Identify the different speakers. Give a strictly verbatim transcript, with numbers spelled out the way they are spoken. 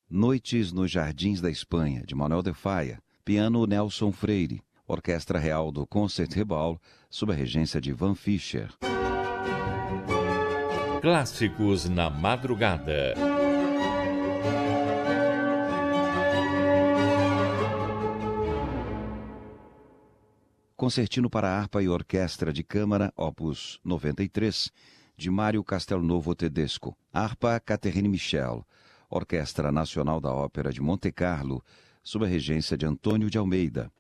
Speaker 1: Noites nos Jardins da Espanha, de Manuel de Falla. Piano Nelson Freire. Orquestra Real do Concertgebouw, sob a regência de Ivan Fischer.
Speaker 2: Clássicos na madrugada.
Speaker 1: Concertino para harpa e orquestra de câmara, opus noventa e três, de Mário Castelnuovo Tedesco. Harpa Catherine Michel. Orquestra Nacional da Ópera de Monte Carlo, sob a regência de Antônio de Almeida.